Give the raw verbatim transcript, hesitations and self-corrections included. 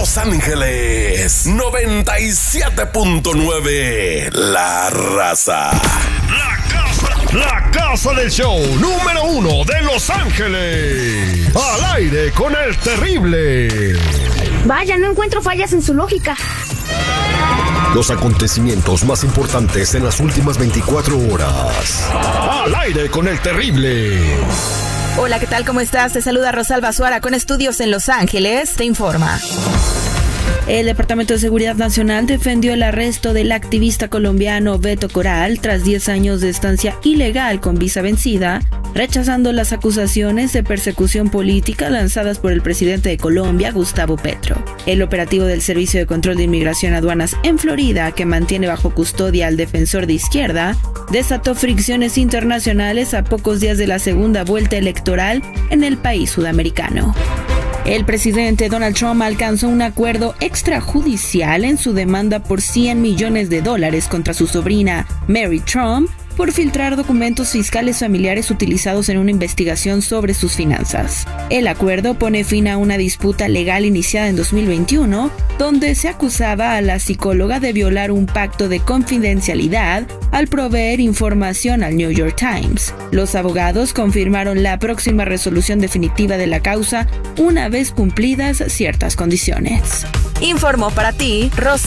Los Ángeles, noventa y siete punto nueve, La Raza. La casa, la casa del show número uno de Los Ángeles. Al aire con el terrible. Vaya, no encuentro fallas en su lógica. Los acontecimientos más importantes en las últimas veinticuatro horas. Al aire con el terrible. Hola, ¿qué tal? ¿Cómo estás? Te saluda Rosalba Suara con estudios en Los Ángeles. Te informa. El Departamento de Seguridad Nacional defendió el arresto del activista colombiano Beto Coral tras diez años de estancia ilegal con visa vencida, rechazando las acusaciones de persecución política lanzadas por el presidente de Colombia, Gustavo Petro. El operativo del Servicio de Control de Inmigración y Aduanas en Florida, que mantiene bajo custodia al defensor de izquierda, desató fricciones internacionales a pocos días de la segunda vuelta electoral en el país sudamericano. El presidente Donald Trump alcanzó un acuerdo extrajudicial en su demanda por cien millones de dólares contra su sobrina, Mary Trump, por filtrar documentos fiscales familiares utilizados en una investigación sobre sus finanzas. El acuerdo pone fin a una disputa legal iniciada en dos mil veintiuno, donde se acusaba a la psicóloga de violar un pacto de confidencialidad al proveer información al New York Times. Los abogados confirmaron la próxima resolución definitiva de la causa una vez cumplidas ciertas condiciones. Informó para ti, Rosa.